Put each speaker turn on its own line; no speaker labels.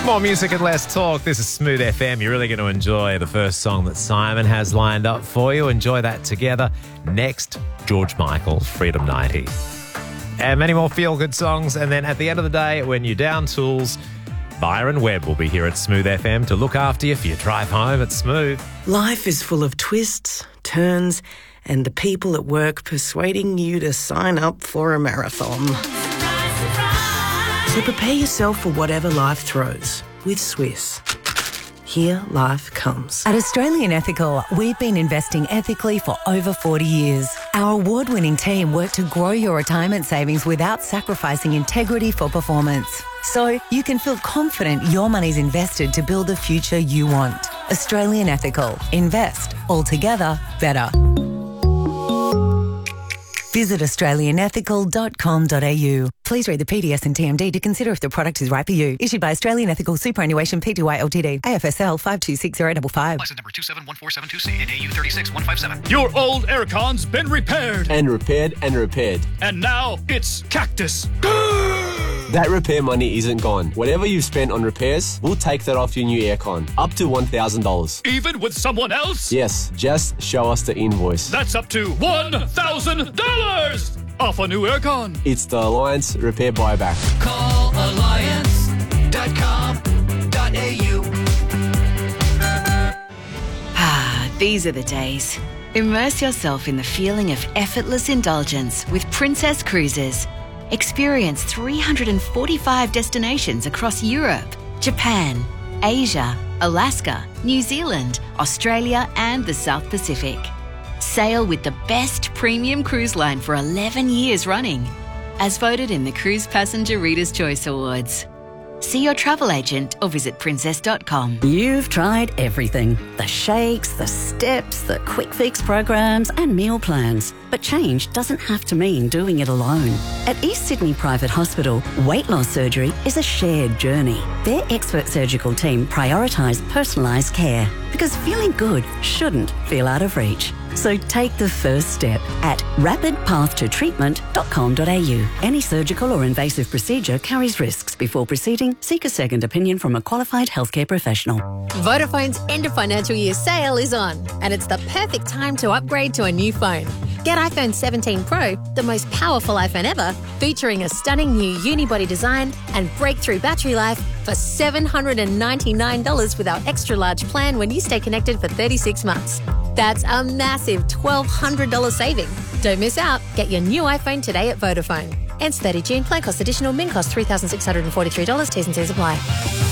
More music and less talk. This is Smooth FM. You're really going to enjoy the first song that Simon has lined up for you. Enjoy that together. Next, George Michael, Freedom 90. And many more feel-good songs. And then at the end of the day, when you're down tools, Byron Webb will be here at Smooth FM to look after you for your drive home at Smooth.
Life is full of twists, turns, and the people at work persuading you to sign up for a marathon. So prepare yourself for whatever life throws with Swiss. Here life comes.
At Australian Ethical, we've been investing ethically for over 40 years. Our award-winning team work to grow your retirement savings without sacrificing integrity for performance. So you can feel confident your money's invested to build the future you want. Australian Ethical. Invest. Altogether better. Visit australianethical.com.au. Please read the PDS and TMD to consider if the product is right for you. Issued by Australian Ethical Superannuation Pty Ltd. AFSL 5260055.
License number 271472C and AU 36157.
Your old aircon's been repaired.
And repaired and repaired.
And now it's Cactus.
That repair money isn't gone. Whatever you've spent on repairs, we'll take that off your new aircon. Up to $1,000.
Even with someone else?
Yes, just show us the invoice.
That's up to $1,000 off a new aircon.
It's the Alliance Repair Buyback.
Call alliance.com.au.
These are the days. Immerse yourself in the feeling of effortless indulgence with Princess Cruises. Experience 345 destinations across Europe, Japan, Asia, Alaska, New Zealand, Australia and the South Pacific. Sail with the best premium cruise line for 11 years running, as voted in the Cruise Passenger Reader's Choice Awards. See your travel agent or visit princess.com.
You've tried everything. The shakes, the steps, the quick fix programs and meal plans. But change doesn't have to mean doing it alone. At East Sydney Private Hospital, weight loss surgery is a shared journey. Their expert surgical team prioritise personalised care because feeling good shouldn't feel out of reach. So take the first step at rapidpathtotreatment.com.au. Any surgical or invasive procedure carries risks. Before proceeding, seek a second opinion from a qualified healthcare professional.
Vodafone's end of financial year sale is on, and it's the perfect time to upgrade to a new phone. Get iPhone 17 Pro, the most powerful iPhone ever, featuring a stunning new unibody design and breakthrough battery life for $799 with our extra large plan when you stay connected for 36 months. That's a massive $1,200 saving. Don't miss out. Get your new iPhone today at Vodafone. Ends 30 June. Plan cost additional. Min cost $3,643. T's and C's apply.